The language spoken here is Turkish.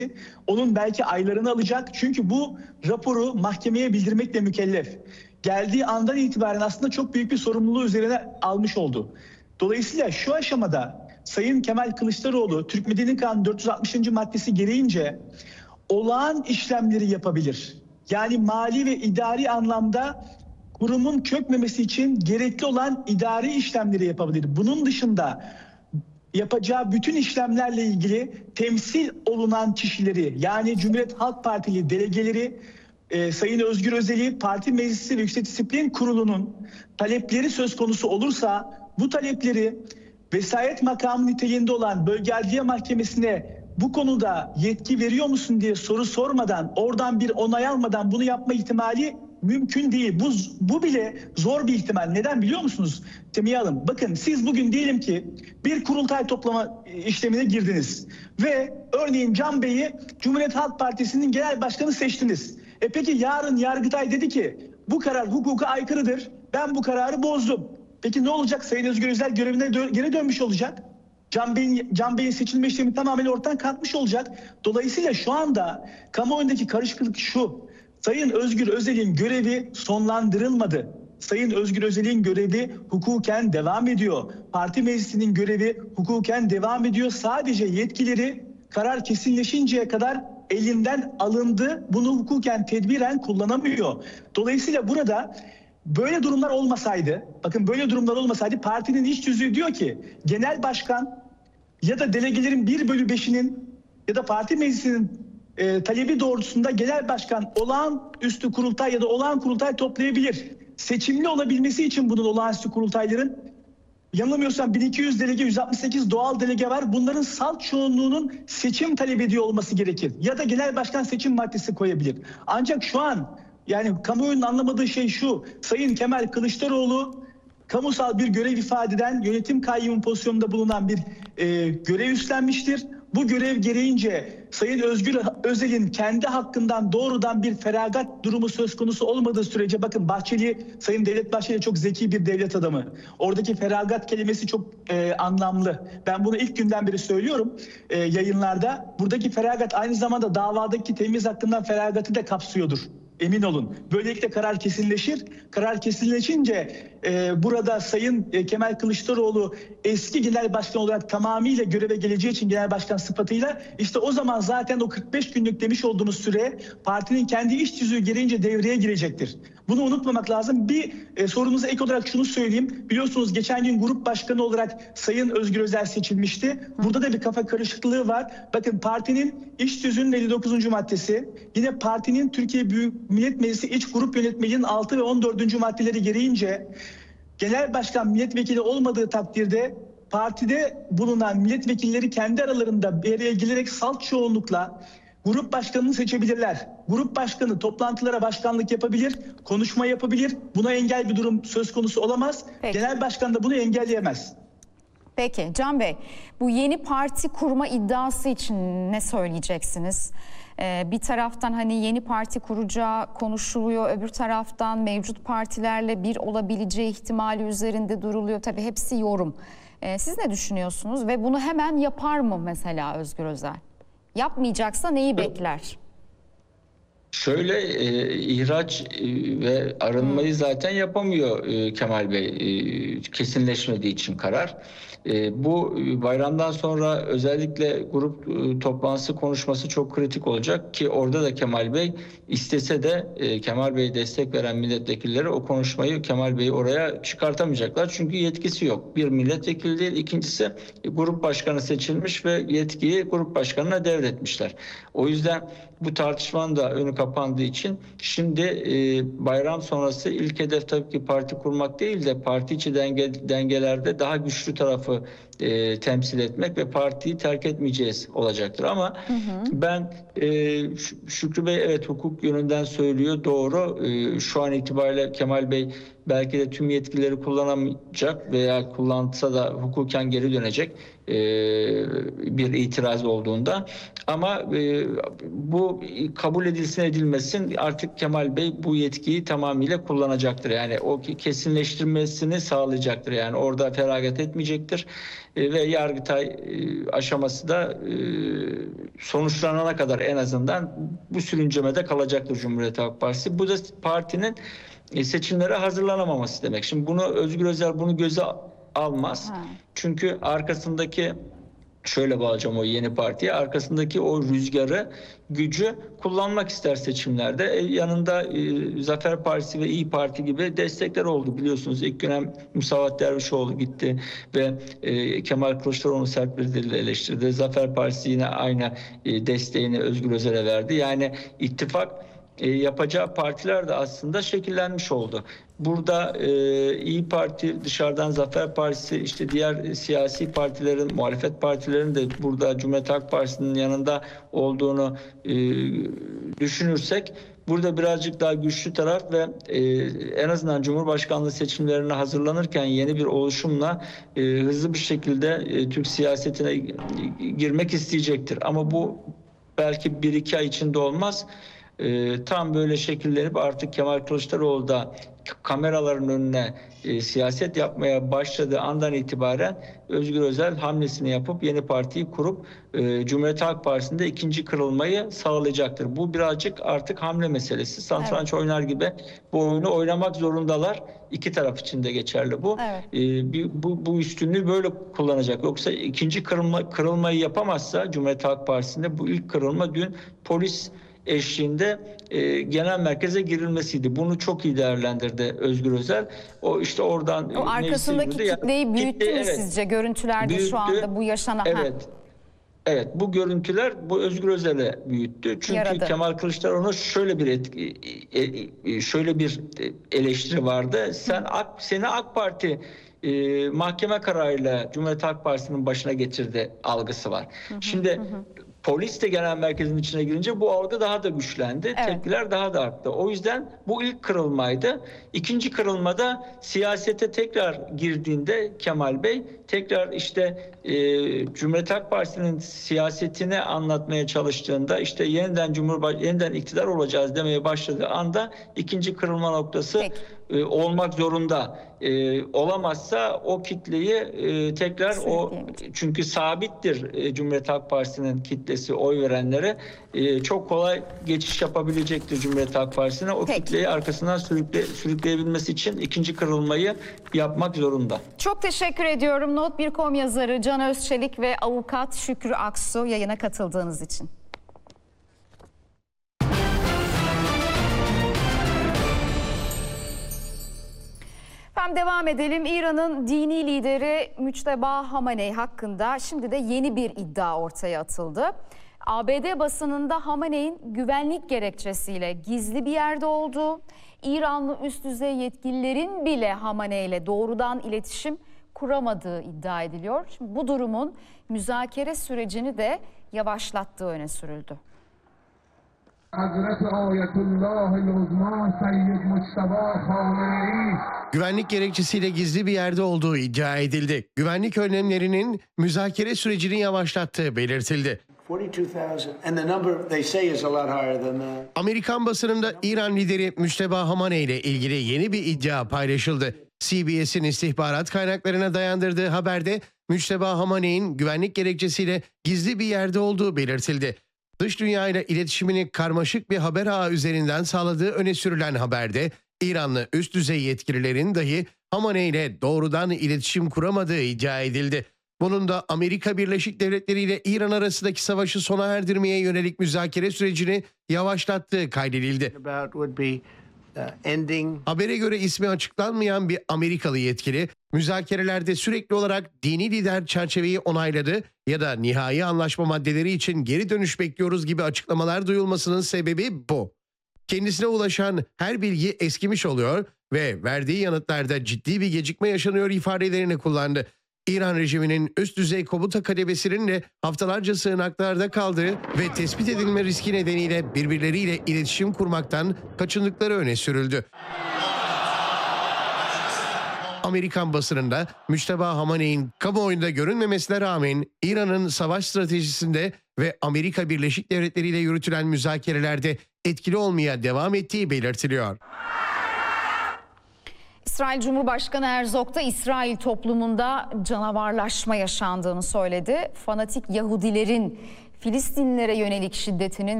onun belki aylarını alacak. Çünkü bu raporu mahkemeye bildirmekle mükellef. Geldiği andan itibaren aslında çok büyük bir sorumluluğu üzerine almış oldu. Dolayısıyla şu aşamada Sayın Kemal Kılıçdaroğlu Türk Medeni Kanunu 460. maddesi gereğince olağan işlemleri yapabilir. Yani mali ve idari anlamda kurumun çökmemesi için gerekli olan idari işlemleri yapabilir. Bunun dışında yapacağı bütün işlemlerle ilgili temsil olunan kişileri, yani Cumhuriyet Halk Partili delegeleri, Sayın Özgür Özel'i Parti Meclisi ve Yüksek Disiplin Kurulu'nun talepleri söz konusu olursa bu talepleri vesayet makamı niteliğinde olan Bölge Adliye Mahkemesi'ne bu konuda yetki veriyor musun diye soru sormadan, oradan bir onay almadan bunu yapma ihtimali mümkün değil. Bu bile zor bir ihtimal. Neden biliyor musunuz Semih Hanım? Bakın, siz bugün diyelim ki bir kurultay toplama işlemine girdiniz ve örneğin Can Bey'i Cumhuriyet Halk Partisi'nin genel başkanı seçtiniz. Peki yarın Yargıtay dedi ki bu karar hukuka aykırıdır, ben bu kararı bozdum. Peki ne olacak? Sayın Özgür Özel görevine geri dönmüş olacak. Can Bey'in seçilme işlemi tamamen ortadan kalkmış olacak. Dolayısıyla şu anda kamuoyundaki karışıklık şu: Sayın Özgür Özel'in görevi sonlandırılmadı. Sayın Özgür Özel'in görevi hukuken devam ediyor. Parti meclisinin görevi hukuken devam ediyor. Sadece yetkileri karar kesinleşinceye kadar elinden alındı. Bunu hukuken tedbiren kullanamıyor. Dolayısıyla burada böyle durumlar olmasaydı, bakın böyle durumlar olmasaydı partinin iç tüzüğü diyor ki genel başkan ya da delegelerin 1/5'inin ya da parti meclisinin talebi doğrultusunda genel başkan olağanüstü kurultay ya da olağan kurultay toplayabilir. Seçimli olabilmesi için bunun olağanüstü kurultayların, yanılmıyorsam 1200 delege, 168 doğal delege var. Bunların salt çoğunluğunun seçim talep ediyor olması gerekir. Ya da genel başkan seçim maddesi koyabilir. Ancak şu an yani kamuoyunun anlamadığı şey şu: Sayın Kemal Kılıçdaroğlu kamusal bir görev ifade eden yönetim kayyumu pozisyonunda bulunan bir görev üstlenmiştir. Bu görev gereğince Sayın Özgür Özel'in kendi hakkından doğrudan bir feragat durumu söz konusu olmadığı sürece, bakın Sayın Devlet Bahçeli çok zeki bir devlet adamı. Oradaki feragat kelimesi çok anlamlı. Ben bunu ilk günden beri söylüyorum yayınlarda. Buradaki feragat aynı zamanda davadaki temiz hakkından feragatı da kapsıyordur. Emin olun. Böylelikle karar kesinleşir. Karar kesinleşince burada Sayın Kemal Kılıçdaroğlu eski genel başkan olarak tamamıyla göreve geleceği için, genel başkan sıfatıyla, işte o zaman zaten o 45 günlük demiş olduğumuz süre partinin kendi iş tüzüğü gereğince devreye girecektir. Bunu unutmamak lazım. Bir sorunuza ek olarak şunu söyleyeyim. Biliyorsunuz geçen gün grup başkanı olarak Sayın Özgür Özel seçilmişti. Burada da bir kafa karışıklığı var. Bakın, partinin iş tüzüğünün 59. maddesi, yine partinin Türkiye Büyük Millet Meclisi İç Grup Yönetmeliğinin 6 ve 14. maddeleri gereğince genel başkan milletvekili olmadığı takdirde partide bulunan milletvekilleri kendi aralarında bir araya gelerek salt çoğunlukla grup başkanını seçebilirler. Grup başkanı toplantılara başkanlık yapabilir, konuşma yapabilir. Buna engel bir durum söz konusu olamaz. Peki. Genel başkan da bunu engelleyemez. Peki Can Bey, bu yeni parti kurma iddiası için ne söyleyeceksiniz? Bir taraftan hani yeni parti kuracağı konuşuluyor, öbür taraftan mevcut partilerle bir olabileceği ihtimali üzerinde duruluyor. Tabii hepsi yorum. Siz ne düşünüyorsunuz ve bunu hemen yapar mı mesela Özgür Özel? Yapmayacaksa neyi bekler? Şöyle ihraç ve arınmayı zaten yapamıyor Kemal Bey, kesinleşmediği için karar. Bu bayramdan sonra özellikle grup toplantısı konuşması çok kritik olacak ki orada da Kemal Bey istese de Kemal Bey'e destek veren milletvekilleri o konuşmayı, Kemal Bey'i oraya çıkartamayacaklar. Çünkü yetkisi yok. Bir milletvekili değil, ikincisi grup başkanı seçilmiş ve yetkiyi grup başkanına devretmişler. O yüzden bu tartışmanın da önü kapandığı için şimdi bayram sonrası ilk hedef tabii ki parti kurmak değil de parti içi dengelerde daha güçlü tarafı temsil etmek ve partiyi terk etmeyeceğiz olacaktır. Ama ben Şükrü Bey evet hukuk yönünden söylüyor, doğru. Şu an itibariyle Kemal Bey belki de tüm yetkileri kullanamayacak veya kullansa da hukuken geri dönecek. bir itiraz olduğunda. Ama bu kabul edilsin edilmesin artık Kemal Bey bu yetkiyi tamamıyla kullanacaktır. Yani o kesinleştirmesini sağlayacaktır. Yani orada feragat etmeyecektir. Ve Yargıtay aşaması da sonuçlanana kadar en azından bu sürüncemede kalacaktır Cumhuriyet Halk Partisi. Bu da partinin seçimlere hazırlanamaması demek. Şimdi bunu Özgür Özel bunu göze almaz. Çünkü arkasındaki şöyle bağlayacağım o yeni partiye. Arkasındaki o rüzgarı, gücü kullanmak ister seçimlerde. Yanında Zafer Partisi ve İYİ Parti gibi destekler oldu. Biliyorsunuz ilk dönem Musavat Dervişoğlu gitti ve Kemal Kılıçdaroğlu sert bir dille eleştirdi. Zafer Partisi yine aynı desteğini Özgür Özel'e verdi. Yani ittifak yapacağı partiler de aslında şekillenmiş oldu. Burada İYİ Parti, dışarıdan Zafer Partisi, işte diğer siyasi partilerin, muhalefet partilerin de burada Cumhuriyet Halk Partisi'nin yanında olduğunu düşünürsek burada birazcık daha güçlü taraf ve en azından Cumhurbaşkanlığı seçimlerine hazırlanırken yeni bir oluşumla hızlı bir şekilde Türk siyasetine girmek isteyecektir. Ama bu belki 1-2 ay içinde olmaz. Tam böyle şekillenip artık Kemal Kılıçdaroğlu da kameraların önüne siyaset yapmaya başladığı andan itibaren Özgür Özel hamlesini yapıp yeni partiyi kurup Cumhuriyet Halk Partisi'nde ikinci kırılmayı sağlayacaktır. Bu birazcık artık hamle meselesi. Satranç oynar gibi bu oyunu oynamak zorundalar. İki taraf için de geçerli bu. Evet. Bu üstünlüğü böyle kullanacak. Yoksa ikinci kırılmayı yapamazsa Cumhuriyet Halk Partisi'nde bu ilk kırılma dün polis eşliğinde genel merkeze girilmesiydi. Bunu çok iyi değerlendirdi Özgür Özel. O işte oradan o arkasındaki kitleyi büyüttü mü sizce? Görüntülerde büyüttü. Şu anda bu yaşanan. Evet. Evet, bu görüntüler bu Özgür Özel'e büyüttü. Çünkü yaradı. Kemal Kılıçdaroğlu'na şöyle bir eleştiri vardı. Seni AK Parti mahkeme kararıyla Cumhuriyet Halk Partisi'nin başına getirdi algısı var. Şimdi polis de genel merkezin içine girince bu algı daha da güçlendi. Evet. Tepkiler daha da arttı. O yüzden bu ilk kırılmaydı. İkinci kırılmada siyasete tekrar girdiğinde Kemal Bey tekrar işte Cumhuriyet Halk Partisi'nin siyasetini anlatmaya çalıştığında işte yeniden iktidar olacağız demeye başladığı anda ikinci kırılma noktası olmak zorunda. Olamazsa o kitleyi tekrar çünkü sabittir Cumhuriyet Halk Partisi'nin kitlesi, oy verenlere çok kolay geçiş yapabilecektir Cumhuriyet Halk Partisi'ne. O kitleyi arkasından sürükleyebilmesi için ikinci kırılmayı yapmak zorunda. Çok teşekkür ediyorum. Not1.com yazarı Can Özçelik ve avukat Şükrü Aksu yayına katıldığınız için. Devam edelim. İran'ın dini lideri Müçteba Hamaney hakkında şimdi de yeni bir iddia ortaya atıldı. ABD basınında Hamaney'in güvenlik gerekçesiyle gizli bir yerde olduğu, İranlı üst düzey yetkililerin bile Hamaney ile doğrudan iletişim kuramadığı iddia ediliyor. Şimdi bu durumun müzakere sürecini de yavaşlattığı öne sürüldü. Güvenlik gerekçesiyle gizli bir yerde olduğu iddia edildi. Güvenlik önlemlerinin müzakere sürecini yavaşlattığı belirtildi. Amerikan basınında İran lideri Müçteba Hamaney ile ilgili yeni bir iddia paylaşıldı. CBS'in istihbarat kaynaklarına dayandırdığı haberde Müçteba Hamaney'in güvenlik gerekçesiyle gizli bir yerde olduğu belirtildi. Dış dünyayla iletişimini karmaşık bir haber ağı üzerinden sağladığı öne sürülen haberde İranlı üst düzey yetkililerin dahi Hamaney ile doğrudan iletişim kuramadığı iddia edildi. Bunun da Amerika Birleşik Devletleri ile İran arasındaki savaşı sona erdirmeye yönelik müzakere sürecini yavaşlattığı kaydedildi. Habere göre ismi açıklanmayan bir Amerikalı yetkili, müzakerelerde sürekli olarak dini lider çerçeveyi onayladı ya da nihai anlaşma maddeleri için geri dönüş bekliyoruz gibi açıklamalar duyulmasının sebebi bu. Kendisine ulaşan her bilgi eskimiş oluyor ve verdiği yanıtlarda ciddi bir gecikme yaşanıyor ifadelerini kullandı. İran rejiminin üst düzey komuta kademesinin de haftalarca sığınaklarda kaldığı ve tespit edilme riski nedeniyle birbirleriyle iletişim kurmaktan kaçındıkları öne sürüldü. Amerikan basınında Müçteba Hamaney'in kamuoyunda görünmemesine rağmen İran'ın savaş stratejisinde ve Amerika Birleşik Devletleri ile yürütülen müzakerelerde etkili olmaya devam ettiği belirtiliyor. İsrail Cumhurbaşkanı Herzog da İsrail toplumunda canavarlaşma yaşandığını söyledi. Fanatik Yahudilerin Filistinlilere yönelik şiddetinin